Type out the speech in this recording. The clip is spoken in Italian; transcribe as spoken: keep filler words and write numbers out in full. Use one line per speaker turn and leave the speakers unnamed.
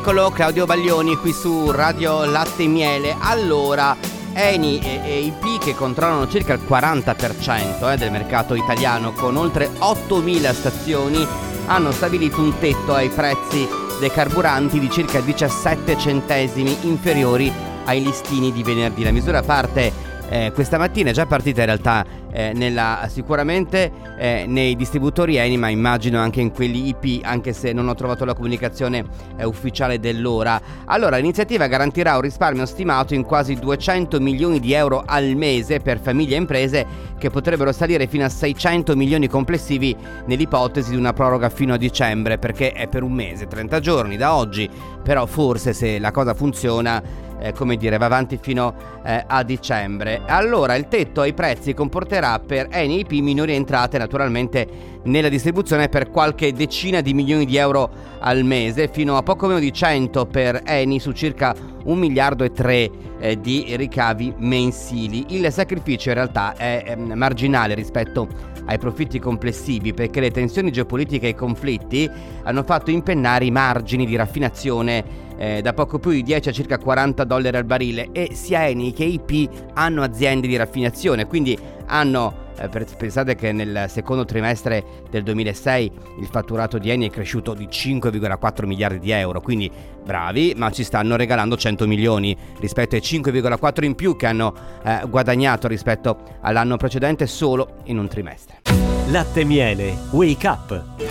Eccolo, Claudio Baglioni qui su Radio Latte e Miele. Allora, Eni e, e I P, che controllano circa il quaranta per cento eh, del mercato italiano con oltre ottomila stazioni, hanno stabilito un tetto ai prezzi dei carburanti di circa diciassette centesimi inferiori ai listini di venerdì. La misura parte eh, questa mattina, è già partita in realtà eh, nella, sicuramente eh, nei distributori Eni, ma immagino anche in quelli I P, anche se non ho trovato la comunicazione eh, ufficiale dell'ora. Allora, l'iniziativa garantirà un risparmio stimato in quasi duecento milioni di euro al mese per famiglie e imprese, che potrebbero salire fino a seicento milioni complessivi nell'ipotesi di una proroga fino a dicembre, perché è per un mese, trenta giorni da oggi, però forse se la cosa funziona Eh, come dire, va avanti fino eh, a dicembre. Allora, il tetto ai prezzi comporterà per Eni e I P minori entrate naturalmente nella distribuzione per qualche decina di milioni di euro al mese, fino a poco meno di cento per Eni su circa un miliardo e tre eh, di ricavi mensili. Il sacrificio in realtà è eh, marginale rispetto ai profitti complessivi, perché le tensioni geopolitiche e i conflitti hanno fatto impennare i margini di raffinazione Eh, da poco più di dieci a circa quaranta dollari al barile, e sia Eni che I P hanno aziende di raffinazione, quindi hanno eh, pensate che nel secondo trimestre del duemilasei il fatturato di Eni è cresciuto di cinque virgola quattro miliardi di euro, quindi bravi, ma ci stanno regalando cento milioni rispetto ai cinque virgola quattro in più che hanno eh, guadagnato rispetto all'anno precedente solo in un trimestre.
Latte e Miele Wake Up.